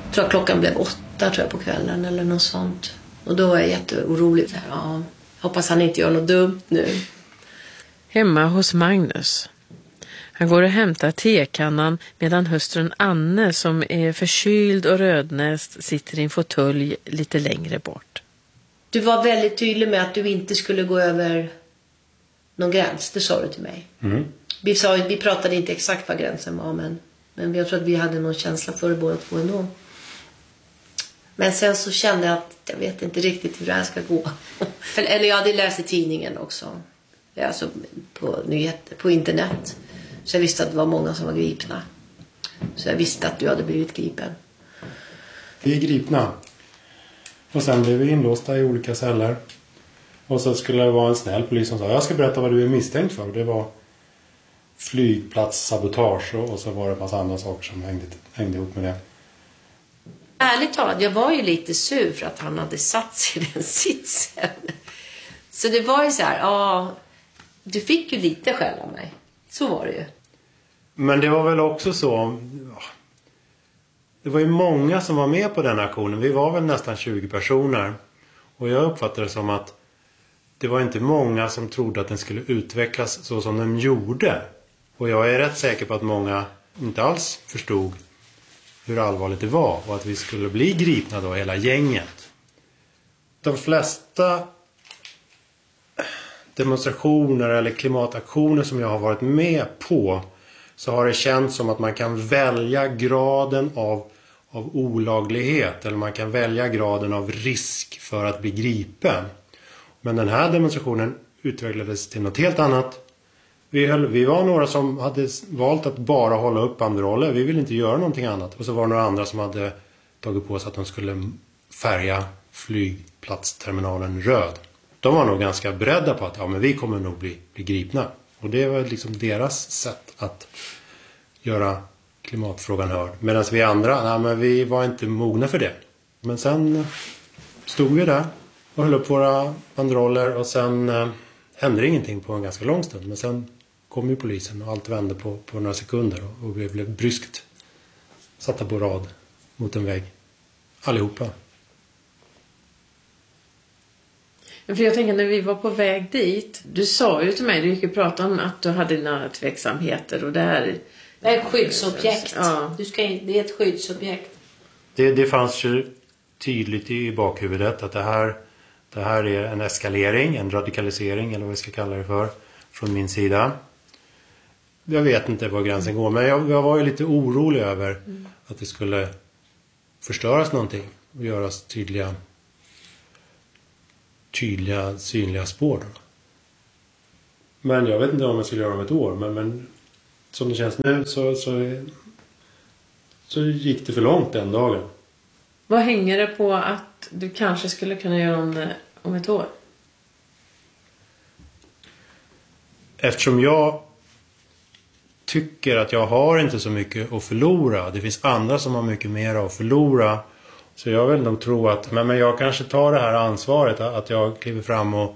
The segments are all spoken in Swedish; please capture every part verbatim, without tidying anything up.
Jag tror att klockan blev åtta tror jag, på kvällen eller något sånt. Och då var jag jätteorolig. Ja, hoppas han inte gör något dumt nu. Hemma hos Magnus. Han går och hämtar tekannan medan hustrun Anne, som är förkyld och rödnäst, sitter i en fåtölj lite längre bort. Du var väldigt tydlig med att du inte skulle gå över någon gräns, det sa du till mig. Mm. Vi, sa, vi pratade inte exakt vad gränsen var, men, men jag tror att vi hade någon känsla för det båda två ändå. Men sen så kände jag att jag vet inte riktigt hur det här ska gå. För, eller jag hade läst i tidningen också. Alltså på, nyheter, på internet. Så jag visste att det var många som var gripna. Så jag visste att du hade blivit gripen. Vi är gripna. Och sen blev vi inlåsta i olika celler. Och så skulle det vara en snäll polis som sa: jag ska berätta vad du är misstänkt för. Det var flygplatssabotage och så var det en massa andra saker som hängde, hängde ihop med det. Ärligt talat, jag var ju lite sur för att han hade satt sig i den sitsen. Så det var ju så här, ja, du fick ju lite skäll av mig. Så var det ju. Men det var väl också så, det var ju många som var med på den aktionen. Vi var väl nästan tjugo personer. Och jag uppfattade det som att det var inte många som trodde att den skulle utvecklas så som den gjorde. Och jag är rätt säker på att många inte alls förstod hur allvarligt det var och att vi skulle bli gripna då, hela gänget. De flesta demonstrationer eller klimataktioner som jag har varit med på, så har det känts som att man kan välja graden av, av olaglighet, eller man kan välja graden av risk för att bli gripen. Men den här demonstrationen utvecklades till något helt annat. Vi, höll, vi var några som hade valt att bara hålla upp banderoller. Vi ville inte göra någonting annat. Och så var det några andra som hade tagit på sig att de skulle färga flygplatsterminalen röd. De var nog ganska beredda på att ja, men vi kommer nog bli, bli gripna. Och det var liksom deras sätt att göra klimatfrågan hörd. Medan vi andra, nej, men vi var inte mogna för det. Men sen stod vi där och höll upp våra banderoller och sen eh, hände ingenting på en ganska lång stund. Men sen kom ju polisen och allt vände på, på några sekunder och, och vi blev bryskt satta på rad mot en vägg. Allihopa. För jag tänker när vi var på väg dit, du sa ju till mig, du gick och pratade om att du hade några tveksamheter och det här... Det är ett skyddsobjekt. Ja. Du ska, det är ett skyddsobjekt. Det, det fanns ju tydligt i bakhuvudet att det här, det här är en eskalering, en radikalisering eller vad vi ska kalla det för, från min sida. Jag vet inte var gränsen går, men jag, jag var ju lite orolig över mm. att det skulle förstöras någonting och göras tydliga, tydliga synliga spår. Då. Men jag vet inte om jag skulle göra om ett år, men, men som det känns nu så, så, så gick det för långt den dagen. Vad hänger det på att du kanske skulle kunna göra om det om ett år? Eftersom jag tycker att jag har inte så mycket att förlora. Det finns andra som har mycket mer att förlora. Så jag vill nog tro att men, men jag kanske tar det här ansvaret. Att jag kliver fram och,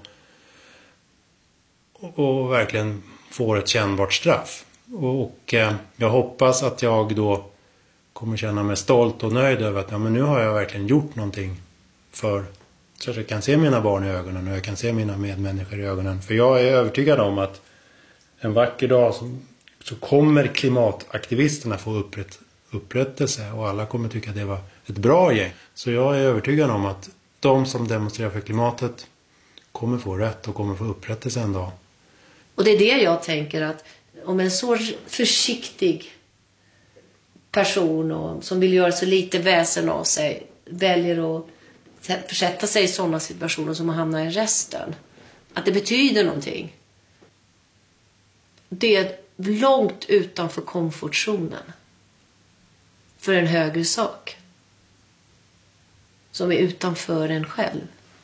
och, och verkligen får ett kännbart straff. Och, och eh, jag hoppas att jag då kommer känna mig stolt och nöjd över att ja, men nu har jag verkligen gjort någonting för så att jag kan se mina barn i ögonen och jag kan se mina medmänniskor i ögonen. För jag är övertygad om att en vacker dag så, så kommer klimataktivisterna få upprätt, upprättelse och alla kommer tycka att det var ett bra gäng. Så jag är övertygad om att de som demonstrerar för klimatet kommer få rätt och kommer få upprättelse en dag. Och det är det jag tänker att om en så försiktig person och, som vill göra så lite väsen av sig väljer att försätta sig i sådana situationer som att hamna i resten. Att det betyder någonting. Det är långt utanför komfortzonen. För en högre sak. Som är utanför en själv.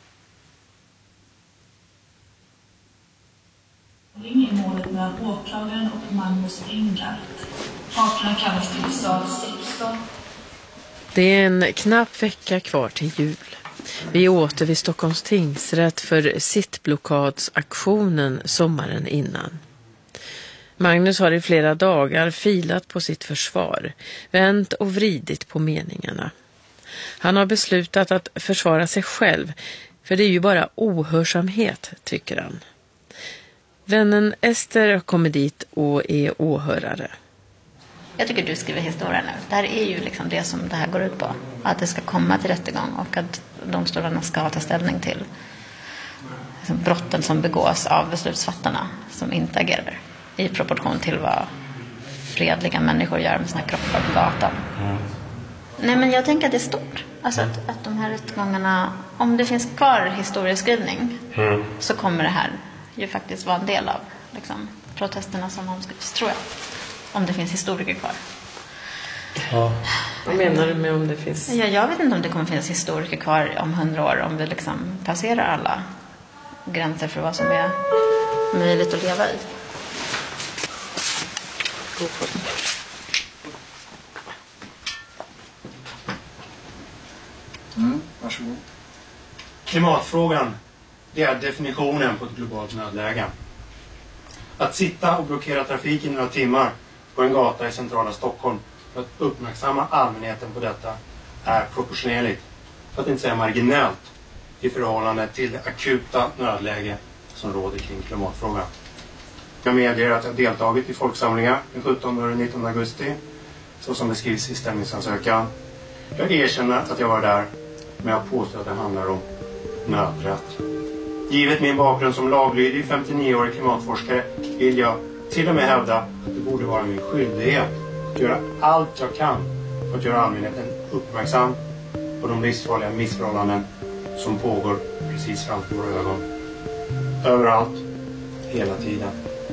Ring i målet med åklagaren och Magnus Ringart. Parterna kallas till stad sexton. Det är en knapp vecka kvar till jul. Vi är åter vid Stockholms tingsrätt för sittblockadsaktionen sommaren innan. Magnus har i flera dagar filat på sitt försvar, vänt och vridit på meningarna. Han har beslutat att försvara sig själv, för det är ju bara ohörsamhet, tycker han. Vännen Ester kommer dit och är åhörare. Jag tycker du skriver historia nu. Det här är ju liksom det som det här går ut på. Att det ska komma till rättegång och att domstolarna ska ta ställning till liksom brotten som begås av beslutsfattarna som inte agerar i proportion till vad fredliga människor gör med sina kroppar på gatan. Mm. Nej, men jag tänker att det är stort. Alltså att, att de här rättegångarna, om det finns kvar historieskrivning mm. så kommer det här ju faktiskt vara en del av liksom, protesterna som omskrivs, tror jag. Om det finns historiker kvar. Ja. Vad menar du med om det finns? Ja, jag vet inte om det kommer finnas historiker kvar om hundra år. Om vi liksom passerar alla gränser för vad som är möjligt att leva i. Mm, varsågod. Klimatfrågan, det är definitionen på ett globalt nödläge. Att sitta och blockera trafik i några timmar på en gata i centrala Stockholm för att uppmärksamma allmänheten på detta är proportionerligt, för att inte säga marginellt, i förhållande till det akuta nödläge som råder kring klimatfrågan. Jag medger att jag deltagit i folksamlingar den sjuttonde och nittonde augusti, så som beskrivs i stämningsansökan. Jag erkänner att jag var där, men jag påstår att det handlar om nödrätt. Givet min bakgrund som laglydig femtionioårig klimatforskare vill jag till och med hävda att det borde vara min skyldighet att göra allt jag kan för att göra allmänheten uppmärksam på de livsfarliga missförhållanden som pågår precis framför våra ögon. Överallt, hela tiden.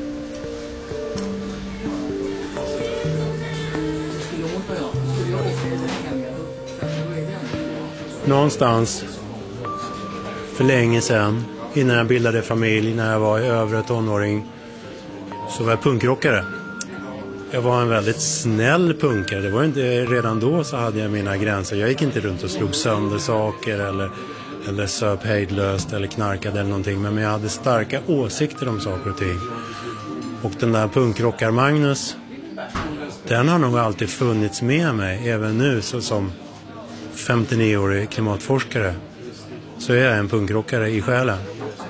Någonstans för länge sedan, innan jag bildade familj, när jag var i övre tonåring, så var jag punkrockare. Jag var en väldigt snäll punkare. Det var inte, redan då så hade jag mina gränser. Jag gick inte runt och slog sönder saker eller, eller söp hejdlöst eller knarkade eller någonting. Men jag hade starka åsikter om saker och ting. Och den där punkrockar Magnus, den har nog alltid funnits med mig. Även nu så som femtionioårig klimatforskare så är jag en punkrockare i själen.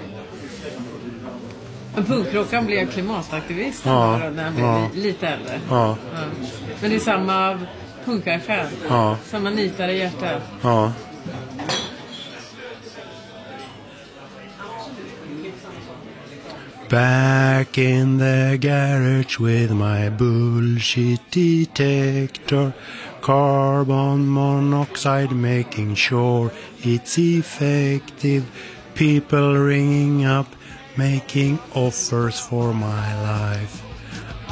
Men punkrockaren blev klimataktivist ja, när han blev ja. lite äldre. Ja. Ja. Men det är samma punkarsjäl. Ja. Samma nitare hjärta. Ja. Back in the garage with my bullshit detector, carbon monoxide making sure it's effective, people ringing up making offers for my life.